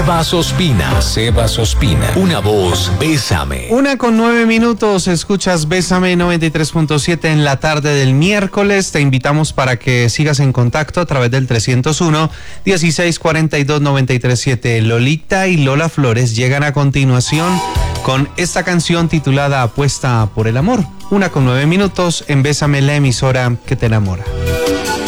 Sebas Ospina. Una voz, Bésame. 1:09, escuchas Bésame 93.7 en la tarde del miércoles. Te invitamos para que sigas en contacto a través del 301-1642-937. Lolita y Lola Flores llegan a continuación con esta canción titulada Apuesta por el amor. 1:09 en Bésame, la emisora que te enamora.